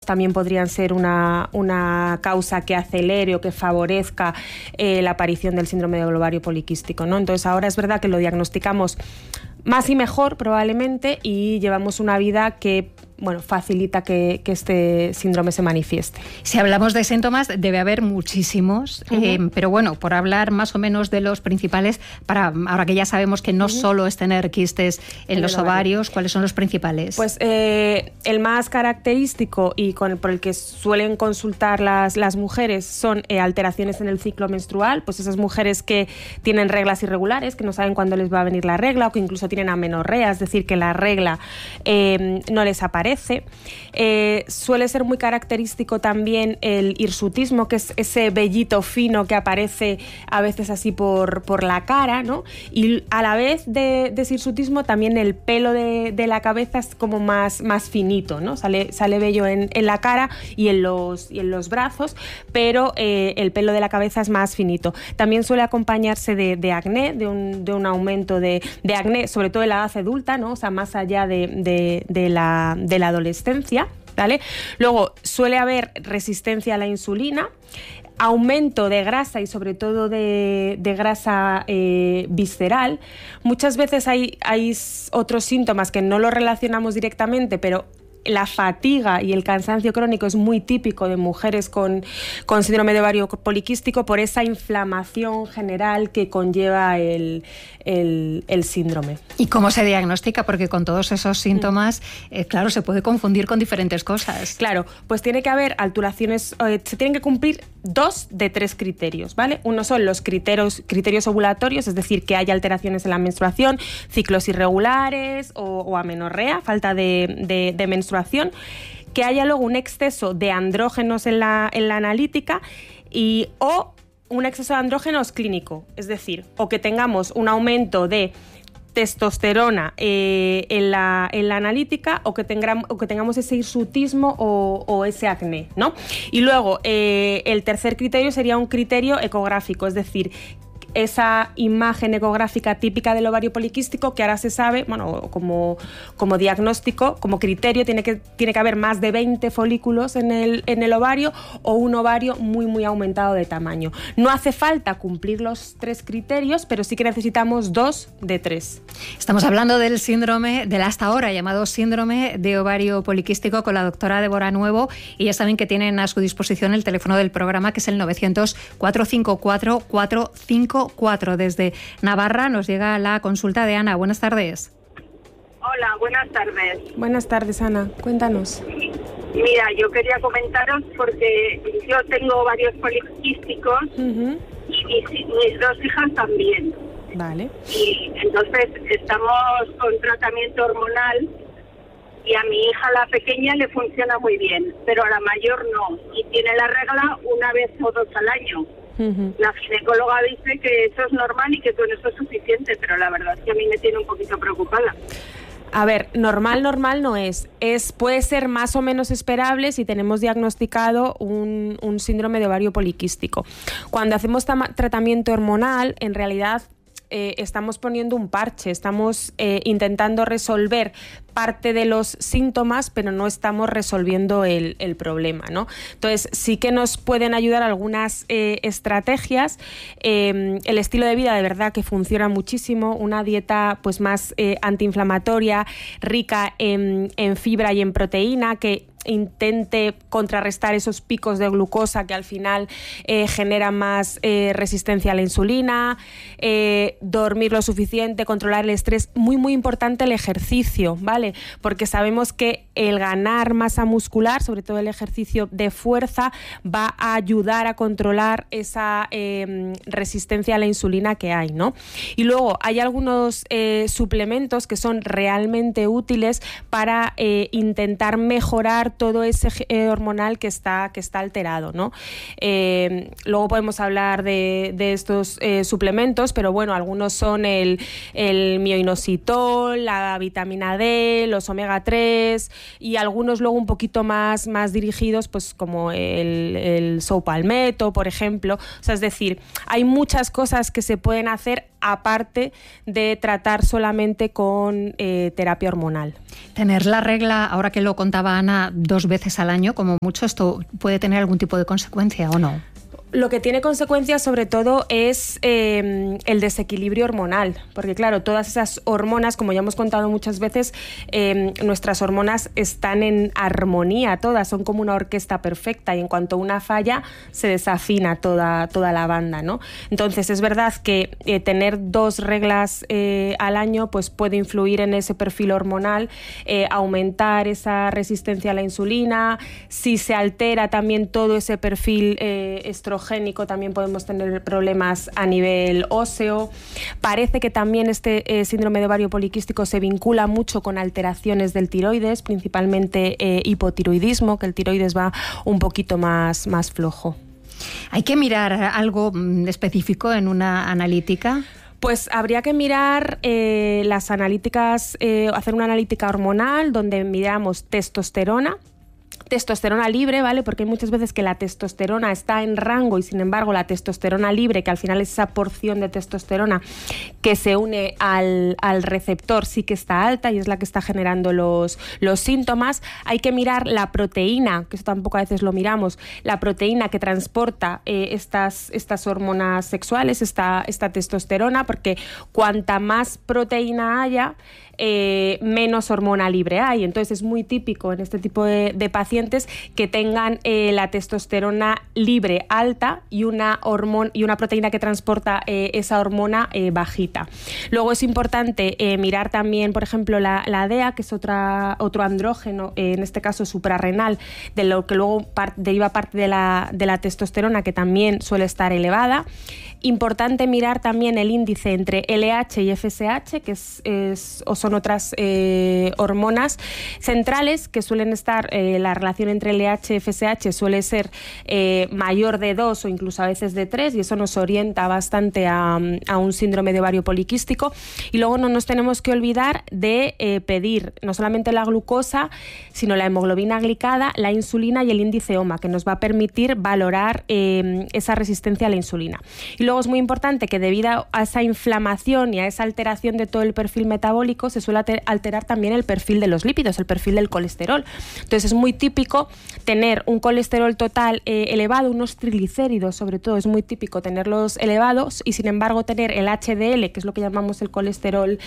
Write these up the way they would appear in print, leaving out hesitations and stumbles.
también podrían ser una causa que acelere o que favorezca la aparición del síndrome del ovario poliquístico, ¿no? Entonces ahora es verdad que lo diagnosticamos más y mejor probablemente y llevamos una vida que facilita que este síndrome se manifieste. Si hablamos de síntomas, debe haber muchísimos, pero bueno, por hablar más o menos de los principales, ahora que ya sabemos que no solo es tener quistes en los ovarios, ¿cuáles son los principales? Pues el más característico y por el que suelen consultar las mujeres son alteraciones en el ciclo menstrual, pues esas mujeres que tienen reglas irregulares, que no saben cuándo les va a venir la regla o que incluso tienen amenorrea, es decir, que la regla no les aparece. Suele ser muy característico también el hirsutismo, que es ese vellito fino que aparece a veces así por la cara, ¿no? Y a la vez de ese hirsutismo también el pelo de la cabeza es como más finito, ¿no? Sale vello en la cara y en los brazos, pero el pelo de la cabeza es más finito. También suele acompañarse de acné, de un aumento de acné, sobre todo en la edad adulta, ¿no? O sea, más allá de la adolescencia, ¿vale? Luego suele haber resistencia a la insulina, aumento de grasa y sobre todo de grasa visceral. Muchas veces hay otros síntomas que no los relacionamos directamente, pero la fatiga y el cansancio crónico es muy típico de mujeres con síndrome de ovario poliquístico por esa inflamación general que conlleva el síndrome. ¿Y cómo se diagnostica? Porque con todos esos síntomas, claro, se puede confundir con diferentes cosas. Claro, pues tiene que haber alteraciones, se tienen que cumplir 2 de 3 criterios, ¿vale? Uno son los criterios ovulatorios, es decir, que haya alteraciones en la menstruación, ciclos irregulares o amenorrea, falta de menstruación, que haya luego un exceso de andrógenos en la analítica o un exceso de andrógenos clínico, es decir, o que tengamos un aumento de testosterona en la analítica o que tengamos ese hirsutismo o ese acné, ¿no? Y luego el tercer criterio sería un criterio ecográfico, es decir, esa imagen ecográfica típica del ovario poliquístico que ahora se sabe, bueno, como diagnóstico, como criterio, tiene que haber más de 20 folículos en el ovario o un ovario muy, muy aumentado de tamaño. No hace falta cumplir los 3 criterios, pero sí que necesitamos 2 de 3. Estamos hablando del síndrome, del hasta ahora llamado síndrome de ovario poliquístico con la doctora Débora Nuevo, y ya saben que tienen a su disposición el teléfono del programa, que es el 900-454-454. Desde Navarra nos llega la consulta de Ana. Buenas tardes. Hola, buenas tardes. Buenas tardes, Ana. Cuéntanos. Mira, yo quería comentaros porque yo tengo varios poliquísticos y mis 2 hijas también. Vale. Y entonces estamos con tratamiento hormonal y a mi hija, la pequeña, le funciona muy bien, pero a la mayor no. Y tiene la regla una vez o 2 al año. La ginecóloga dice que eso es normal y que con eso es suficiente, pero la verdad es que a mí me tiene un poquito preocupada. A ver, normal no es. Puede ser más o menos esperable si tenemos diagnosticado un síndrome de ovario poliquístico. Cuando hacemos tratamiento hormonal, en realidad estamos poniendo un parche, estamos intentando resolver parte de los síntomas, pero no estamos resolviendo el problema, ¿no? Entonces, sí que nos pueden ayudar algunas estrategias. El estilo de vida de verdad que funciona muchísimo, una dieta pues más antiinflamatoria, rica en fibra y en proteína, que intente contrarrestar esos picos de glucosa que al final generan más resistencia a la insulina, dormir lo suficiente, controlar el estrés. Muy, muy importante el ejercicio, ¿vale? Porque sabemos que el ganar masa muscular, sobre todo el ejercicio de fuerza, va a ayudar a controlar esa resistencia a la insulina que hay, ¿no? Y luego hay algunos suplementos que son realmente útiles para intentar mejorar todo ese hormonal que está alterado, ¿no? Luego podemos hablar de estos suplementos, pero bueno, algunos son el mioinositol, la vitamina D, los omega 3, y algunos luego un poquito más dirigidos, pues como el Sopalmeto, por ejemplo. O sea, es decir, hay muchas cosas que se pueden hacer aparte de tratar solamente con terapia hormonal. Tener la regla, ahora que lo contaba Ana, 2 veces al año, como mucho, ¿esto puede tener algún tipo de consecuencia o no? Lo que tiene consecuencias sobre todo es el desequilibrio hormonal, porque claro, todas esas hormonas, como ya hemos contado muchas veces, nuestras hormonas están en armonía, todas son como una orquesta perfecta, y en cuanto una falla se desafina toda la banda, ¿no? Entonces es verdad que tener 2 reglas al año pues puede influir en ese perfil hormonal, aumentar esa resistencia a la insulina. Si se altera también todo ese perfil estrogénico, también podemos tener problemas a nivel óseo. Parece que también este síndrome de ovario poliquístico se vincula mucho con alteraciones del tiroides, principalmente hipotiroidismo, que el tiroides va un poquito más flojo. ¿Hay que mirar algo específico en una analítica? Pues habría que mirar las analíticas, hacer una analítica hormonal donde miramos testosterona libre, ¿vale? Porque hay muchas veces que la testosterona está en rango y sin embargo la testosterona libre, que al final es esa porción de testosterona que se une al receptor, sí que está alta y es la que está generando los síntomas. Hay que mirar la proteína, que eso tampoco a veces lo miramos, la proteína que transporta estas hormonas sexuales, esta testosterona, porque cuanta más proteína haya, menos hormona libre hay. Entonces es muy típico en este tipo de pacientes que tengan la testosterona libre alta y una proteína que transporta esa hormona bajita. Luego es importante mirar también, por ejemplo, la DEA, que es otro andrógeno, en este caso suprarrenal, de lo que luego deriva parte de la testosterona, que también suele estar elevada. Importante mirar también el índice entre LH y FSH, que son otras hormonas centrales que suelen estar, la relación entre LH y FSH suele ser mayor de 2 o incluso a veces de 3, y eso nos orienta bastante a un síndrome de ovario poliquístico. Y luego no nos tenemos que olvidar de pedir no solamente la glucosa, sino la hemoglobina glicada, la insulina y el índice OMA, que nos va a permitir valorar esa resistencia a la insulina. Y luego es muy importante que debido a esa inflamación y a esa alteración de todo el perfil metabólico se suele alterar también el perfil de los lípidos, el perfil del colesterol. Entonces es muy típico tener un colesterol total elevado, unos triglicéridos sobre todo, es muy típico tenerlos elevados, y sin embargo tener el HDL, que es lo que llamamos el colesterol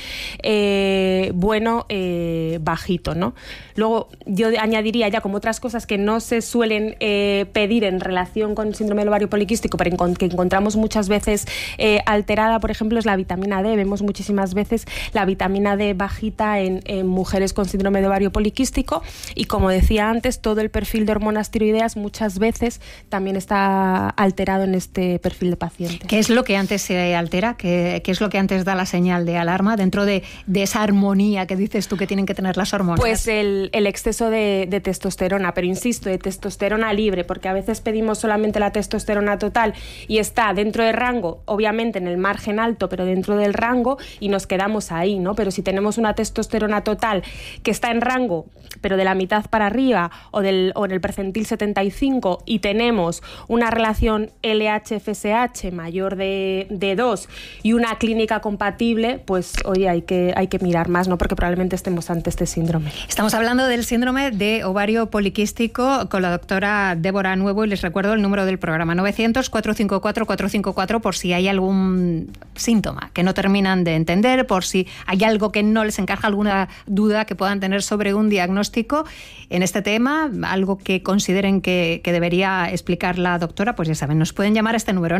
bueno, bajito, ¿no? Luego yo añadiría ya como otras cosas que no se suelen pedir en relación con el síndrome del ovario poliquístico, pero que encontramos muchas veces alterada, por ejemplo, es la vitamina D. Vemos muchísimas veces la vitamina D bajita en mujeres con síndrome de ovario poliquístico, y como decía antes, todo el perfil de hormonas tiroideas muchas veces también está alterado en este perfil de paciente. ¿Qué es lo que antes se altera? ¿Qué es lo que antes da la señal de alarma dentro de esa armonía que dices tú que tienen que tener las hormonas? Pues el exceso de testosterona, pero insisto, de testosterona libre, porque a veces pedimos solamente la testosterona total y está dentro del rango, obviamente en el margen alto, pero dentro del rango, y nos quedamos ahí, ¿no? Pero si tenemos una testosterona total que está en rango, pero de la mitad para arriba o en el percentil 75, y tenemos una relación LH-FSH mayor de 2 y una clínica compatible, pues oye, hay que mirar más, ¿no? Porque probablemente estemos ante este síndrome. Estamos hablando del síndrome de ovario poliquístico con la doctora Débora Nuevo, y les recuerdo el número del programa: 900-454-454, por si hay algún síntoma que no terminan de entender, por si hay algo que no les encaja, alguna duda que puedan tener sobre un diagnóstico en este tema, algo que consideren que debería explicar la doctora, pues ya saben, nos pueden llamar a este número,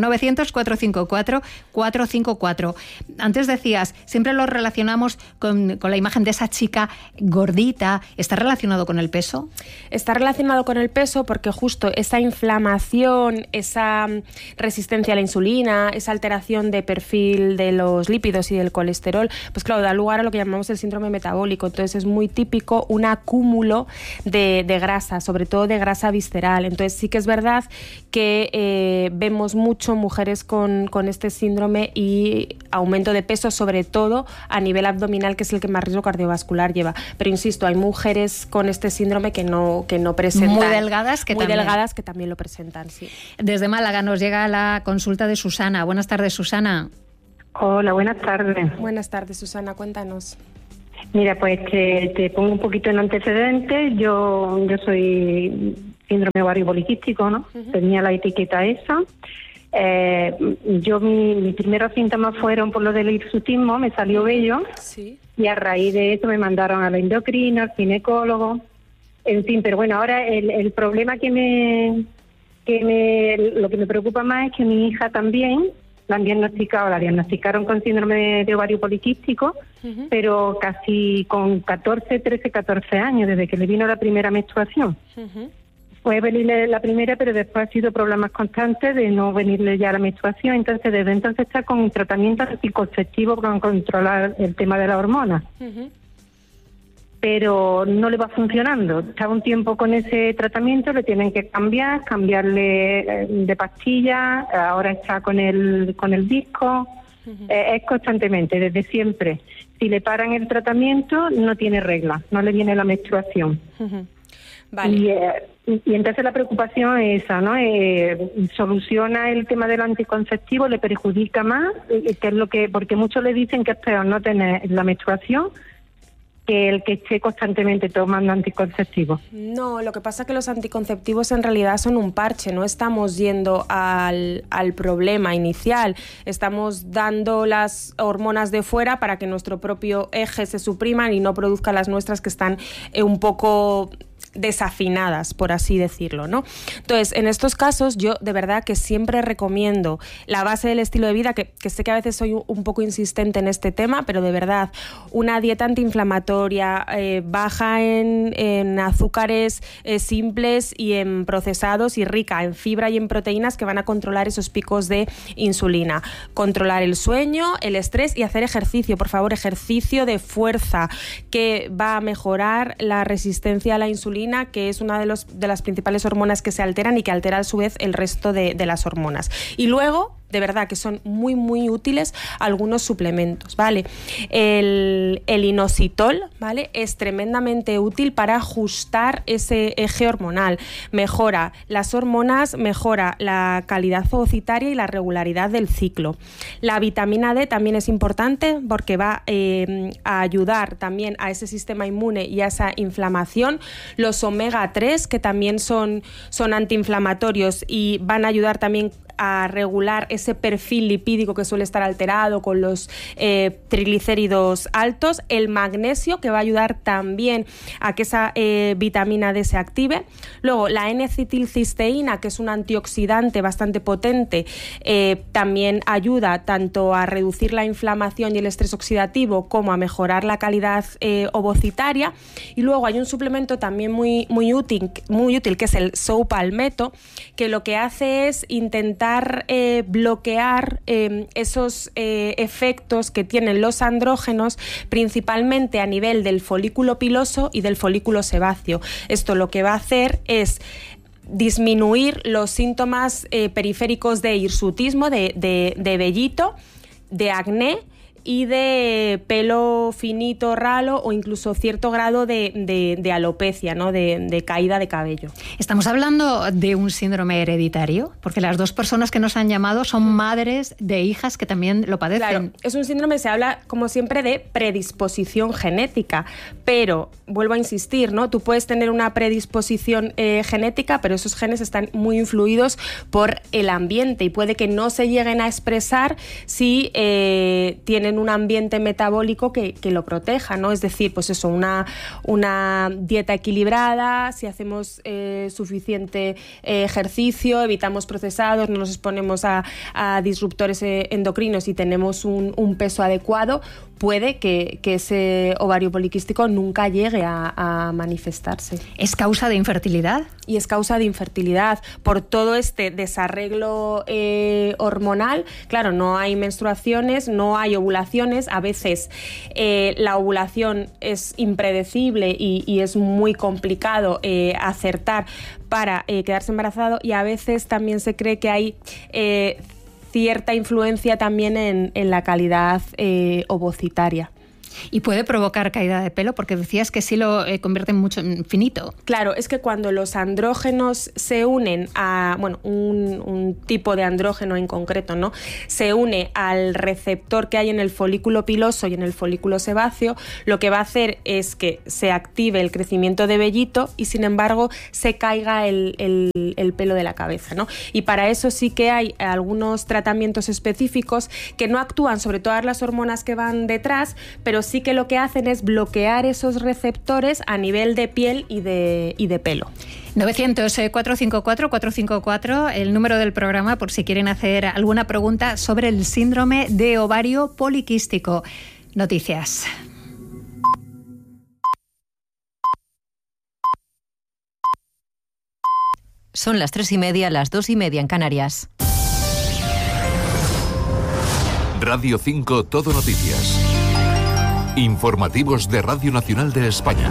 900-454-454. Antes decías, siempre lo relacionamos con la imagen de esa chica gordita. ¿Está relacionado con el peso? Está relacionado con el peso porque justo esa inflamación, esa resistencia a la insulina, insulina, esa alteración de perfil de los lípidos y del colesterol, pues claro, da lugar a lo que llamamos el síndrome metabólico. Entonces es muy típico un acúmulo de grasa, sobre todo de grasa visceral. Entonces sí que es verdad que vemos mucho mujeres con este síndrome y aumento de peso, sobre todo a nivel abdominal, que es el que más riesgo cardiovascular lleva. Pero insisto, hay mujeres con este síndrome que no presentan. Muy delgadas que también lo presentan, sí. Desde Málaga nos llega la consulta de Susana. Buenas tardes, Susana. Hola, buenas tardes. Buenas tardes, Susana, cuéntanos. Mira, pues te pongo un poquito en antecedentes. Yo soy síndrome ovario poliquístico, ¿no? Tenía la etiqueta esa. Mis primeros síntomas fueron por lo del hirsutismo, me salió vello. Sí. Y a raíz de eso me mandaron a la endocrina, al ginecólogo. En fin, pero bueno, ahora el problema lo que me preocupa más es que mi hija también la diagnosticaron con síndrome de ovario poliquístico, pero casi con 13, 14 años, desde que le vino la primera menstruación. Fue venirle la primera, pero después ha sido problemas constantes de no venirle ya la menstruación. Entonces, desde entonces está con tratamiento anticonceptivo para controlar el tema de la hormona. Pero no le va funcionando. Está un tiempo con ese tratamiento, le tienen que cambiarle de pastilla, ahora está con el disco, es constantemente, desde siempre. Si le paran el tratamiento, no tiene regla, no le viene la menstruación. Vale. Y entonces la preocupación es esa, ¿no? Soluciona el tema del anticonceptivo, le perjudica más, que es porque muchos le dicen que es peor no tener la menstruación que el que esté constantemente tomando anticonceptivos. No, lo que pasa es que los anticonceptivos en realidad son un parche, no estamos yendo al problema inicial, estamos dando las hormonas de fuera para que nuestro propio eje se supriman y no produzca las nuestras, que están un poco desafinadas, por así decirlo, ¿no? Entonces, en estos casos, yo de verdad que siempre recomiendo la base del estilo de vida, que sé que a veces soy un poco insistente en este tema, pero de verdad, una dieta antiinflamatoria, baja en azúcares simples y en procesados, y rica en fibra y en proteínas, que van a controlar esos picos de insulina. Controlar el sueño, el estrés y hacer ejercicio, por favor, ejercicio de fuerza, que va a mejorar la resistencia a la insulina, que es una de las principales hormonas que se alteran y que altera a su vez el resto de las hormonas. Y luego, de verdad que son muy, muy útiles algunos suplementos, ¿vale? El inositol, ¿vale? Es tremendamente útil para ajustar ese eje hormonal. Mejora las hormonas, mejora la calidad oocitaria y la regularidad del ciclo. La vitamina D también es importante porque va a ayudar también a ese sistema inmune y a esa inflamación. Los omega 3, que también son antiinflamatorios y van a ayudar también a regular ese perfil lipídico que suele estar alterado con los triglicéridos altos. El magnesio, que va a ayudar también a que esa vitamina D se active. Luego la N-acetilcisteína, que es un antioxidante bastante potente, también ayuda tanto a reducir la inflamación y el estrés oxidativo como a mejorar la calidad ovocitaria. Y luego hay un suplemento también muy útil, que es el Sow-Palmetto, que lo que hace es intentar bloquear esos efectos que tienen los andrógenos, principalmente a nivel del folículo piloso y del folículo sebáceo. Esto lo que va a hacer es disminuir los síntomas periféricos de hirsutismo, de vellito, de acné y de pelo finito, ralo, o incluso cierto grado de alopecia, ¿no? de caída de cabello. ¿Estamos hablando de un síndrome hereditario? Porque las dos personas que nos han llamado son madres de hijas que también lo padecen. Claro, es un síndrome, se habla como siempre de predisposición genética, pero vuelvo a insistir, ¿no? Tú puedes tener una predisposición genética, pero esos genes están muy influidos por el ambiente y puede que no se lleguen a expresar si tienen en un ambiente metabólico que lo proteja, ¿no? Es decir, pues eso, una dieta equilibrada, si hacemos suficiente ejercicio, evitamos procesados, no nos exponemos a disruptores endocrinos y tenemos un peso adecuado, puede que ese ovario poliquístico nunca llegue a manifestarse. ¿Es causa de infertilidad? Y es causa de infertilidad por todo este desarreglo hormonal. Claro, no hay menstruaciones, no hay ovulaciones. A veces la ovulación es impredecible y es muy complicado acertar para quedarse embarazado, y a veces también se cree que hay cierta influencia también en la calidad ovocitaria. ¿Y puede provocar caída de pelo? Porque decías que sí lo convierte mucho en finito. Claro, es que cuando los andrógenos se unen a, bueno, un tipo de andrógeno en concreto, ¿no?, se une al receptor que hay en el folículo piloso y en el folículo sebáceo, lo que va a hacer es que se active el crecimiento de vellito y, sin embargo, se caiga el pelo de la cabeza, ¿no? Y para eso sí que hay algunos tratamientos específicos que no actúan sobre todas las hormonas que van detrás, pero sí que lo que hacen es bloquear esos receptores a nivel de piel y de pelo. 900-454-454, el número del programa por si quieren hacer alguna pregunta sobre el síndrome de ovario poliquístico. Noticias. Son las 3:30, las 2:30 en Canarias. Radio 5 Todo Noticias. Informativos de Radio Nacional de España.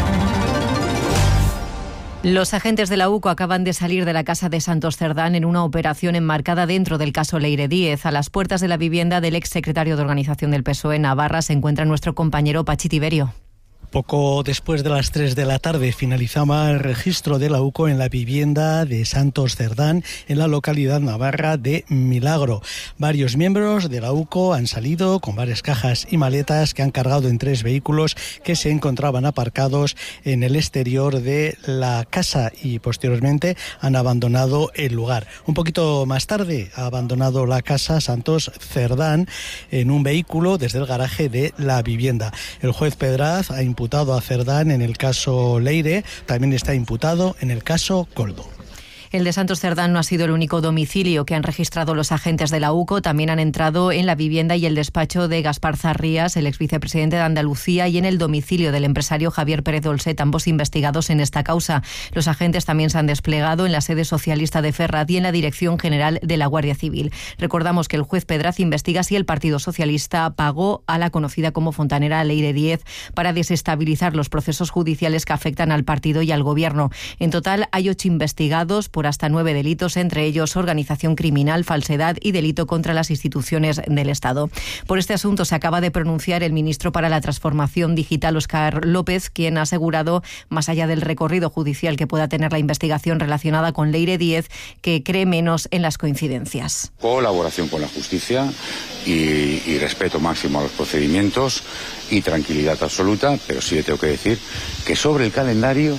Los agentes de la UCO acaban de salir de la casa de Santos Cerdán en una operación enmarcada dentro del caso Leire Díez. A las puertas de la vivienda del exsecretario de Organización del PSOE en Navarra se encuentra nuestro compañero Pachi Tiberio. Poco después de las 3 de la tarde finalizaba el registro de la UCO en la vivienda de Santos Cerdán, en la localidad navarra de Milagro. Varios miembros de la UCO han salido con varias cajas y maletas que han cargado en 3 vehículos que se encontraban aparcados en el exterior de la casa y posteriormente han abandonado el lugar. Un poquito más tarde ha abandonado la casa Santos Cerdán en un vehículo desde el garaje de la vivienda. El juez Pedraz ha imputado a Cerdán en el caso Leire, también está imputado en el caso Coldo. El de Santos Cerdán no ha sido el único domicilio que han registrado los agentes de la UCO. También han entrado en la vivienda y el despacho de Gaspar Zarrías, el exvicepresidente de Andalucía, y en el domicilio del empresario Javier Pérez Dolcet, ambos investigados en esta causa. Los agentes también se han desplegado en la sede socialista de Ferraz y en la Dirección General de la Guardia Civil. Recordamos que el juez Pedraz investiga si el Partido Socialista pagó a la conocida como fontanera Leire Díez para desestabilizar los procesos judiciales que afectan al partido y al gobierno. En total hay 8 investigados por hasta 9 delitos, entre ellos organización criminal, falsedad y delito contra las instituciones del Estado. Por este asunto se acaba de pronunciar el ministro para la Transformación Digital, Óscar López, quien ha asegurado, más allá del recorrido judicial que pueda tener la investigación relacionada con Leire Díez, que cree menos en las coincidencias. Colaboración con la justicia y respeto máximo a los procedimientos y tranquilidad absoluta, pero sí le tengo que decir que sobre el calendario,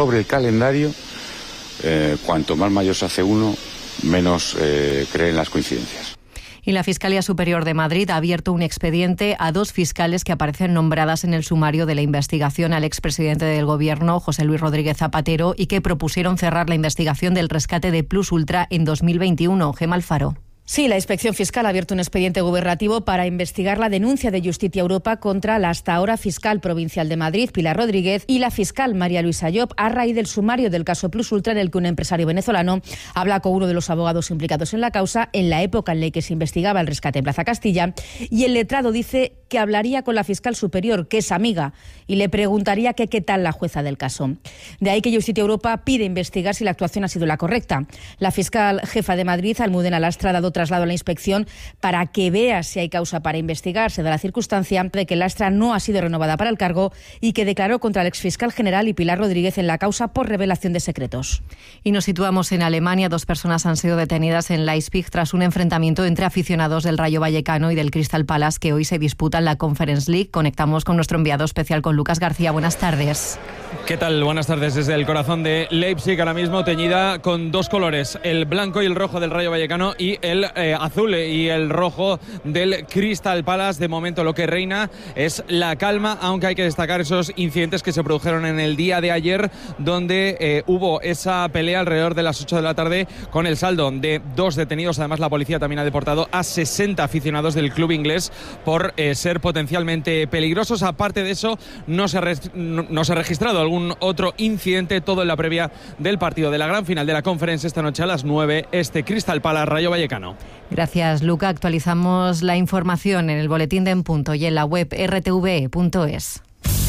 cuanto más mayor se hace uno, menos cree en las coincidencias. Y la Fiscalía Superior de Madrid ha abierto un expediente a 2 fiscales que aparecen nombradas en el sumario de la investigación al expresidente del Gobierno, José Luis Rodríguez Zapatero, y que propusieron cerrar la investigación del rescate de Plus Ultra en 2021. Gemma Alfaro. Sí, la Inspección Fiscal ha abierto un expediente gubernativo para investigar la denuncia de Justicia Europa contra la hasta ahora fiscal provincial de Madrid, Pilar Rodríguez, y la fiscal María Luisa Llop, a raíz del sumario del caso Plus Ultra, en el que un empresario venezolano habla con uno de los abogados implicados en la causa en la época en la que se investigaba el rescate en Plaza Castilla, y el letrado dice que hablaría con la fiscal superior, que es amiga, y le preguntaría qué tal la jueza del caso. De ahí que Justicia Europa pide investigar si la actuación ha sido la correcta. La fiscal jefa de Madrid, Almudena Lastra, ha dado traslado a la inspección para que vea si hay causa para investigar. Se da la circunstancia de que Lastra no ha sido renovada para el cargo y que declaró contra el exfiscal general y Pilar Rodríguez en la causa por revelación de secretos. Y nos situamos en Alemania. 2 personas han sido detenidas en Leipzig tras un enfrentamiento entre aficionados del Rayo Vallecano y del Crystal Palace, que hoy se disputa en la Conference League. Conectamos con nuestro enviado especial, con Lucas García. Buenas tardes. ¿Qué tal? Buenas tardes. Desde el corazón de Leipzig, ahora mismo teñida con 2 colores, el blanco y el rojo del Rayo Vallecano y el azul y el rojo del Crystal Palace. De momento lo que reina es la calma, aunque hay que destacar esos incidentes que se produjeron en el día de ayer, donde hubo esa pelea alrededor de las 8 de la tarde con el saldo de 2 detenidos. Además, la policía también ha deportado a 60 aficionados del club inglés por ser potencialmente peligrosos. Aparte de eso, no se ha registrado algún otro incidente, todo en la previa del partido de la gran final de la Conference esta noche a las 9, Crystal Palace Rayo Vallecano. Gracias, Luca. Actualizamos la información en el boletín de En Punto y en la web rtv.es.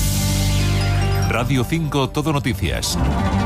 Radio 5 Todo Noticias.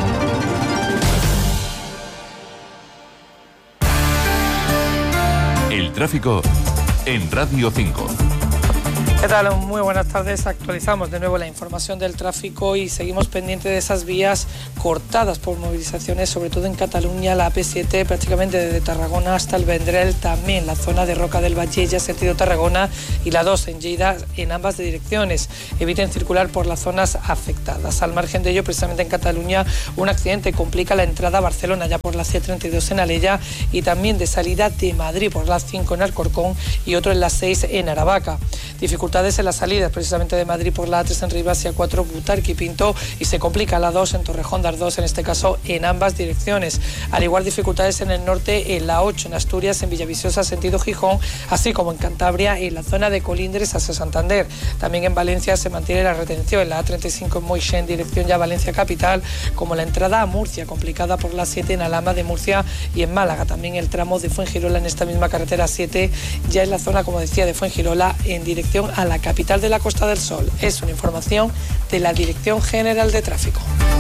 El tráfico en Radio 5. ¿Qué tal? Muy buenas tardes. Actualizamos de nuevo la información del tráfico y seguimos pendientes de esas vías cortadas por movilizaciones, sobre todo en Cataluña, la AP7 prácticamente desde Tarragona hasta el Vendrell, también la zona de Roca del Vallella, sentido Tarragona, y la 2 en Lleida, en ambas direcciones. Eviten circular por las zonas afectadas. Al margen de ello, precisamente en Cataluña, un accidente complica la entrada a Barcelona, ya por la C32 en Alella, y también de salida de Madrid por la 5 en Alcorcón y otro en la 6 en Aravaca. Dificultades en las salidas precisamente de Madrid por la A3 en Rivas y A4 Butarque y Pinto, y se complica la 2 en Torrejón de Ardoz, en este caso en ambas direcciones. Al igual, dificultades en el norte en la 8 en Asturias, en Villaviciosa sentido Gijón, así como en Cantabria en la zona de Colindres hacia Santander. También en Valencia se mantiene la retención en la A35 en Moixent en dirección ya Valencia capital, como la entrada a Murcia complicada por la 7 en Alhama de Murcia y en Málaga. También el tramo de Fuengirola en esta misma carretera 7 ya en la zona, como decía, de Fuengirola en dirección a la capital de la Costa del Sol. Es una información de la Dirección General de Tráfico.